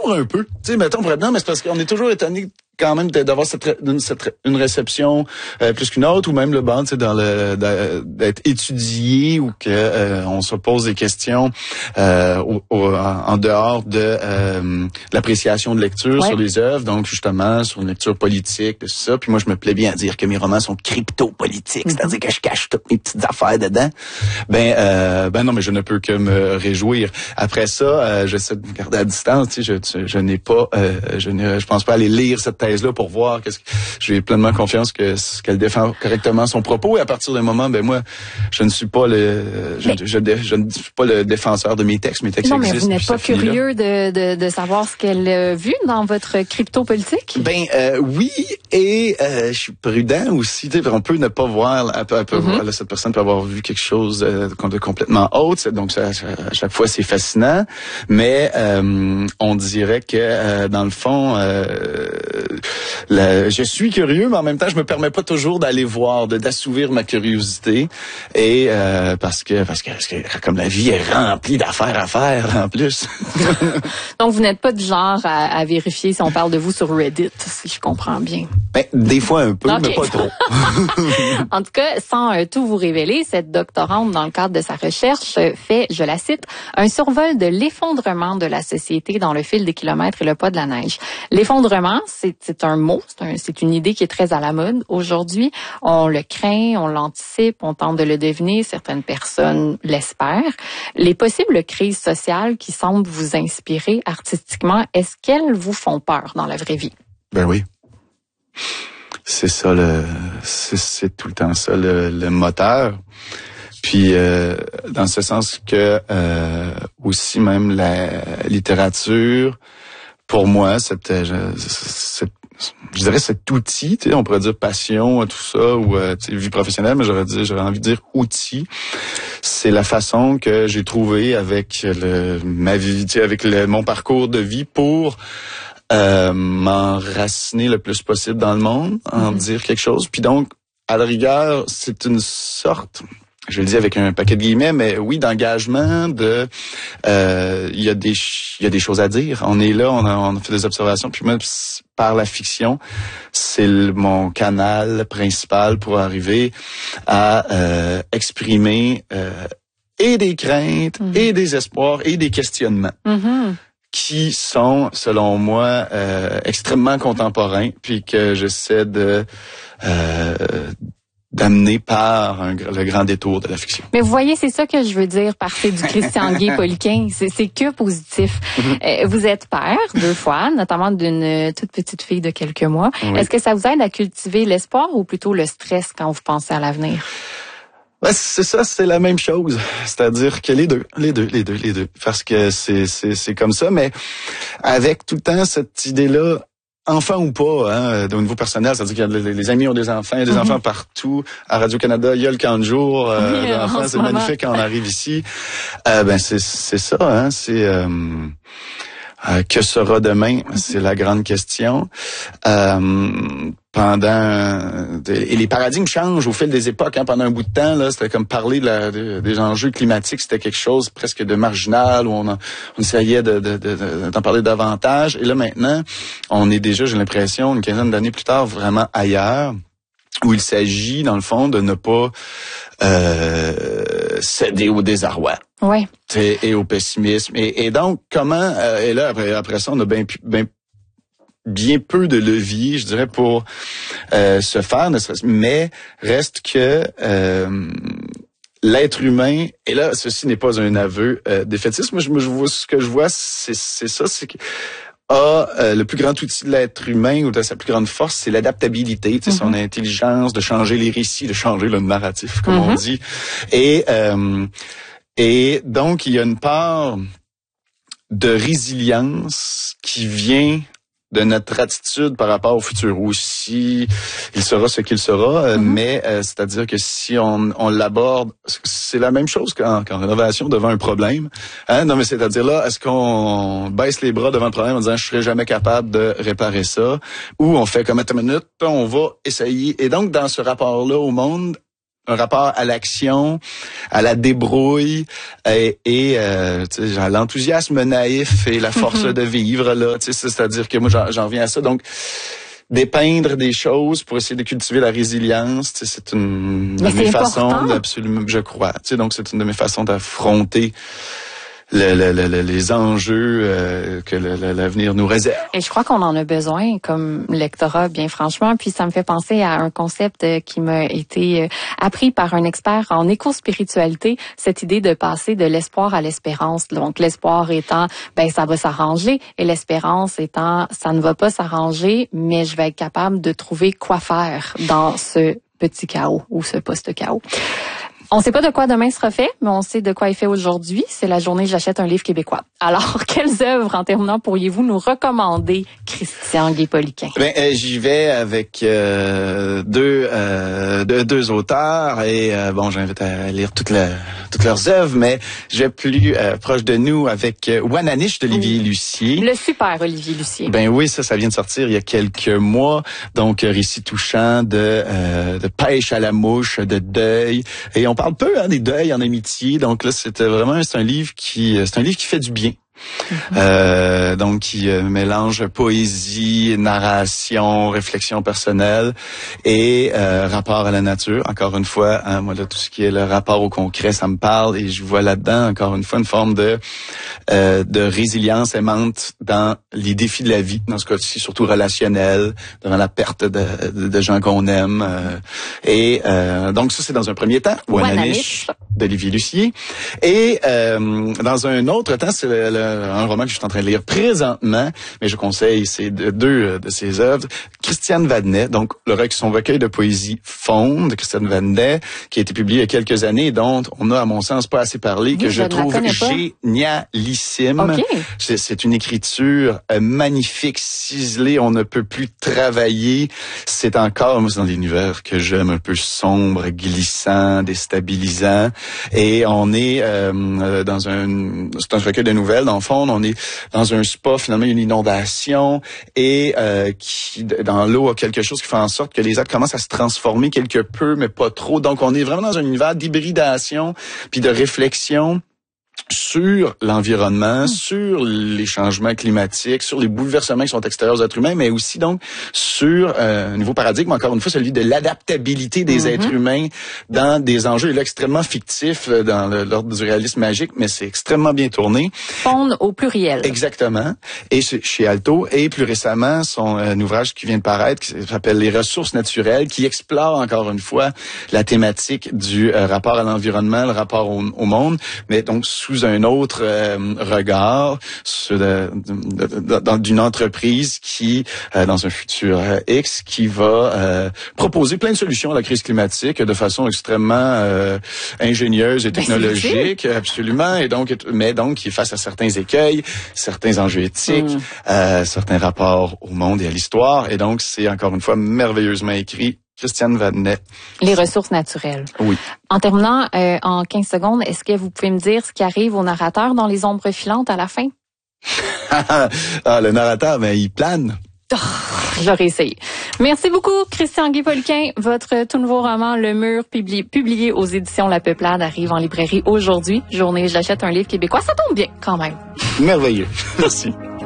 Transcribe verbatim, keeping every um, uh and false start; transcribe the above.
toujours un peu. Tu sais, mettons, non, mais c'est parce qu'on est toujours étonné quand même d'avoir cette, une, cette, une réception euh, plus qu'une autre, ou même le banc, tu sais, dans le d'être étudié, ou que euh, on se pose des questions euh, au, au, en dehors de euh, l'appréciation de lecture ouais. sur les œuvres, donc justement sur une lecture politique, tout ça. Puis moi, je me plais bien à dire que mes romans sont crypto-politiques, mm-hmm. c'est-à-dire que je cache toutes mes petites affaires dedans. Ben, euh, ben non, mais je ne peux que me réjouir. Après ça, euh, j'essaie de me garder à distance. Tu sais, je, je, je n'ai pas, euh, je ne, je pense pas aller lire cette thèse-là pour voir qu'est-ce que j'ai pleinement confiance que qu'elle défend correctement son propos. Et à partir d'un moment, ben moi, je ne suis pas le, je, je, je, je ne suis pas le défenseur de mes textes. Mes textes non, existent. Mais vous n'êtes pas curieux de, de, de savoir ce qu'elle a vu dans votre crypto-politique? Ben euh, oui, et euh, je suis prudent aussi. On peut ne pas voir, elle peut, elle peut mm-hmm. voir, là, cette personne peut avoir vu quelque chose euh, de complètement autre. Donc ça, à chaque fois, c'est fascinant. Mais euh, on dirait que euh, dans le fond, euh, la, je suis curieux, mais en même temps, je me permets pas toujours d'aller voir, de d'assouvir ma curiosité. Et euh, parce que parce que, parce que comme la vie est remplie d'affaires à faire en plus. Donc vous n'êtes pas du genre à, à vérifier si on parle de vous sur Reddit, si je comprends bien. Ben, des fois un peu, okay. mais pas trop. En tout cas, sans euh, tout vous révéler, cette doctorante, dans le cadre de sa recherche, fait, je la cite, un survol de l'effondrement de la société dans le fil des kilomètres et le poids de la neige. L'effondrement, c'est, c'est un mot, c'est, un, c'est une idée qui est très à la mode aujourd'hui. On le craint, on l'anticipe, on tente de le deviner, certaines personnes l'espèrent. Les possibles crises sociales qui semblent vous inspirer artistiquement, est-ce qu'elles vous font peur dans la vraie vie? Ben oui. C'est ça le, c'est, c'est tout le temps ça le, le moteur. Puis euh, dans ce sens que euh, aussi même la littérature, pour moi, cette, cette je dirais cet outil, tu sais, on pourrait dire passion, tout ça, ou euh, vie professionnelle, mais j'aurais dit, j'aurais envie de dire outil. C'est la façon que j'ai trouvé avec le, ma vie, tu sais, avec le, mon parcours de vie pour euh, m'enraciner le plus possible dans le monde, en mm-hmm. dire quelque chose. Puis donc, à la rigueur, c'est une sorte, je le dis avec un paquet de guillemets, mais oui, d'engagement, de, euh, il y a des, il y a des choses à dire. On est là, on a, on a fait des observations, puis même par la fiction, c'est le, mon canal principal pour arriver à euh, exprimer euh, et des craintes, mmh. et des espoirs, et des questionnements. Mmh. Qui sont, selon moi, euh, extrêmement contemporains, puis que j'essaie de euh, d'amener par un, le grand détour de la fiction. Mais vous voyez, c'est ça que je veux dire par c'est du Christian Guay-Poliquin. C'est, c'est que positif. Mm-hmm. Euh, vous êtes père deux fois, notamment d'une toute petite fille de quelques mois. Oui. Est-ce que ça vous aide à cultiver l'espoir ou plutôt le stress quand vous pensez à l'avenir? Ben, c'est ça, c'est la même chose. C'est-à-dire que les deux, les deux, les deux, les deux. Parce que c'est, c'est, c'est comme ça, mais avec tout le temps cette idée-là, enfant ou pas, hein, au niveau personnel, c'est-à-dire que les, les amis ont des enfants, il y a des mm-hmm. enfants partout. À Radio-Canada, il y a le camp de jour euh, oui, d'enfants, c'est moment. Magnifique quand on arrive ici. Euh, ben c'est, c'est ça, hein, c'est... Euh, Euh, que sera demain? C'est la grande question. Euh, pendant et les paradigmes changent au fil des époques. Hein. Pendant un bout de temps, là, c'était comme parler de la, de, des enjeux climatiques, c'était quelque chose presque de marginal où on, en, on essayait de, de, de, de, d'en parler davantage. Et là maintenant, on est déjà, j'ai l'impression, une quinzaine d'années plus tard, vraiment ailleurs, où il s'agit, dans le fond, de ne pas euh, céder au désarroi. Ouais. Et au pessimisme. Et, et donc, comment... Euh, et là, après, après ça, on a bien, bien, bien peu de levier, je dirais, pour euh, se faire. Mais reste que euh, l'être humain... Et là, ceci n'est pas un aveu euh, défaitiste. Moi, je, je vois, ce que je vois, c'est, c'est ça, c'est que... a euh, le plus grand outil de l'être humain ou de sa plus grande force, c'est l'adaptabilité, tu sais, mm-hmm. son intelligence de changer les récits, de changer le narratif, comme mm-hmm. on dit. Et euh, et donc il y a une part de résilience qui vient de notre attitude par rapport au futur aussi. Il sera ce qu'il sera, mm-hmm. mais euh, c'est-à-dire que si on, on l'aborde, c'est la même chose qu'en, qu'en rénovation devant un problème. Hein? Non, mais c'est-à-dire là, est-ce qu'on baisse les bras devant le problème en disant je serai jamais capable de réparer ça, ou on fait comme à une minute, on va essayer. Et donc dans ce rapport-là au monde, un rapport à l'action, à la débrouille et, et euh, tu sais, à l'enthousiasme naïf et la force de vivre là. Tu sais, c'est-à-dire que moi j'en, j'en viens à ça. Donc dépeindre des choses pour essayer de cultiver la résilience, tu sais, c'est une de mes façons absolument, je crois. Tu sais, donc c'est une de mes façons d'affronter Le, le, le, les enjeux euh, que le, le, l'avenir nous réserve. Et je crois qu'on en a besoin comme lectorat, bien franchement. Puis ça me fait penser à un concept qui m'a été appris par un expert en éco-spiritualité, cette idée de passer de l'espoir à l'espérance. Donc l'espoir étant, ben ça va s'arranger, et l'espérance étant, ça ne va pas s'arranger, mais je vais être capable de trouver quoi faire dans ce petit chaos ou ce post-chaos. On sait pas de quoi demain sera fait, mais on sait de quoi est fait aujourd'hui. C'est la journée J'achète un livre québécois. Alors, quelles œuvres, en terminant, pourriez-vous nous recommander, Christian Guay-Poliquin? Ben, euh, j'y vais avec euh, deux, euh, deux deux auteurs et euh, bon, j'invite à lire toutes, la, toutes leurs œuvres, mais je vais plus euh, proche de nous avec euh, Wananiche d'Olivier oui. Lucier. Le super Olivier Lucier. Ben oui, ça, ça vient de sortir il y a quelques mois. Donc, récit touchant de euh, de pêche à la mouche, de deuil, et on parle peu hein, des deuils en amitié. Donc là, c'était vraiment c'est un livre qui c'est un livre qui fait du bien. Mm-hmm. Euh, donc qui euh, mélange poésie, narration, réflexion personnelle et euh, rapport à la nature. Encore une fois, hein, moi là tout ce qui est le rapport au concret, ça me parle et je vois là-dedans encore une fois une forme de euh, de résilience aimante dans les défis de la vie, dans ce cas-ci surtout relationnel, devant la perte de, de, de gens qu'on aime. Euh, et euh, donc ça c'est dans un premier temps. Wananiche d'Olivier Lucier. Et euh, dans un autre temps, c'est le, le un roman que je suis en train de lire présentement, mais je conseille c'est de, deux de ses œuvres. Christiane Vadnet, donc le son recueil de poésie Fonde de Christiane Vadnet, qui a été publié il y a quelques années, dont on a à mon sens pas assez parlé, oui, que je, je trouve génialissime. Okay. C'est, c'est une écriture euh, magnifique, ciselée, on ne peut plus travailler. C'est encore, moi, c'est dans l'univers que j'aime, un peu sombre, glissant, déstabilisant, et on est euh, dans un, c'est un recueil de nouvelles. Dans le fond, on est dans un spa, finalement, il y a une inondation et euh, qui dans l'eau a quelque chose qui fait en sorte que les êtres commencent à se transformer quelque peu, mais pas trop. Donc, on est vraiment dans un univers d'hybridation puis de réflexion sur l'environnement, mmh. sur les changements climatiques, sur les bouleversements qui sont extérieurs aux êtres humains, mais aussi donc sur euh, un nouveau paradigme, encore une fois, celui de l'adaptabilité des mmh. êtres humains dans des enjeux là, extrêmement fictifs dans le, l'ordre du réalisme magique, mais c'est extrêmement bien tourné. Fonde au pluriel. Exactement. Et chez Alto, et plus récemment, son euh, ouvrage qui vient de paraître, qui s'appelle Les ressources naturelles, qui explore encore une fois la thématique du euh, rapport à l'environnement, le rapport au, au monde, mais donc sous un autre euh, regard sur de, de, de, de, d'une entreprise qui, euh, dans un futur euh, X, qui va euh, proposer plein de solutions à la crise climatique de façon extrêmement euh, ingénieuse et technologique, ben, absolument, et donc, mais donc qui est face à certains écueils, certains enjeux éthiques, mm. euh, certains rapports au monde et à l'histoire, et donc c'est encore une fois merveilleusement écrit. Christiane Vadnet. Les ressources naturelles. Oui. En terminant, euh, en quinze secondes, est-ce que vous pouvez me dire ce qui arrive au narrateur dans Les ombres filantes à la fin? ah, le narrateur, ben, il plane. Oh, j'aurais essayé. Merci beaucoup, Christian Guay-Poliquin. Votre tout nouveau roman, Le Mur, publié, publié aux éditions La Peuplade, arrive en librairie aujourd'hui. Journée J'achète un livre québécois. Ça tombe bien, quand même. Merveilleux. Merci.